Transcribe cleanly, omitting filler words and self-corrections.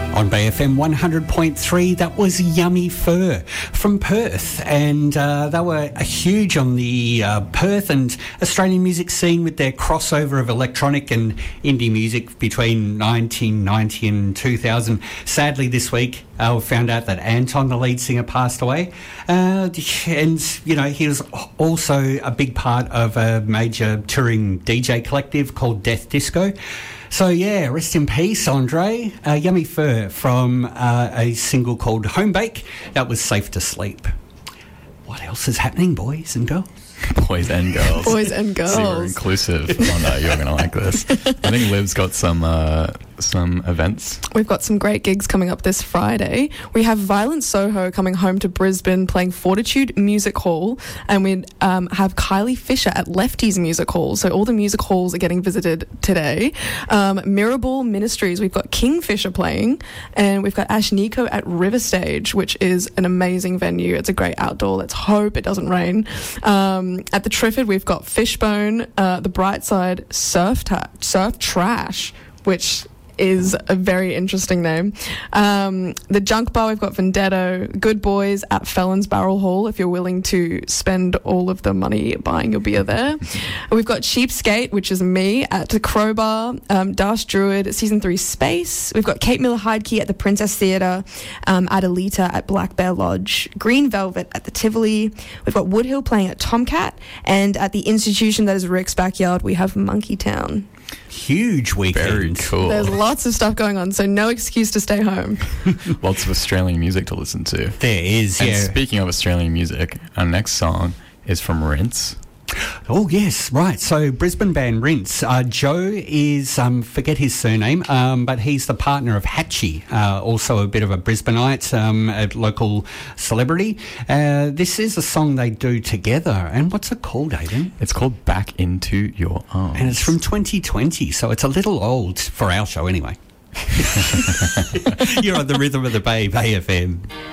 On Bay FM 100.3, that was Yummy Fur from Perth, and they were huge on the Perth and Australian music scene with their crossover of electronic and indie music between 1990 and 2000. Sadly, this week, we found out that Anton, the lead singer, passed away, and, you know, he was also a big part of a major touring DJ collective called Death Disco. So, yeah, rest in peace, Andre. Yummy Fur from a single called Home Bake. That was Safe to Sleep. What else is happening, boys and girls? Boys and girls. Boys and girls. See, we're inclusive. Oh, no, you're going to like this. I think Liv's got some events. We've got some great gigs coming up this Friday. We have Violent Soho coming home to Brisbane playing Fortitude Music Hall, and we have Kylie Fisher at Lefties Music Hall. So all the music halls are getting visited today. Mirabal Ministries, we've got Kingfisher playing, and we've got Ash Nico at River Stage, which is an amazing venue. It's a great outdoor. Let's hope it doesn't rain. At the Triffid, we've got Fishbone, The Bright Side, Surf Trash, which is a very interesting name. The Junk Bar, we've got Vendetto, Good Boys at Felons Barrel Hall, if you're willing to spend all of the money buying your beer there. We've got Cheapskate, which is me, at the Crowbar, Dash Druid, Season 3 Space. We've got Kate Miller Heidke at the Princess Theatre, Adelita at Black Bear Lodge, Green Velvet at the Tivoli. We've got Woodhill playing at Tomcat, and at the institution that is Rick's backyard, we have Monkey Town. Huge weekend. Very cool. There's lots of stuff going on, so no excuse to stay home. Lots of Australian music to listen to. There is, And yeah. speaking of Australian music, our next song is from Rinse. Oh, yes, right. So Brisbane band Rinse. Joe is, forget his surname, but he's the partner of Hatchie, also a bit of a Brisbaneite, a local celebrity. This is a song they do together. And what's it called, Aidan? It's called Back Into Your Arms. And it's from 2020, so it's a little old for our show anyway. You're on the Rhythm of the Bay, Bay FM.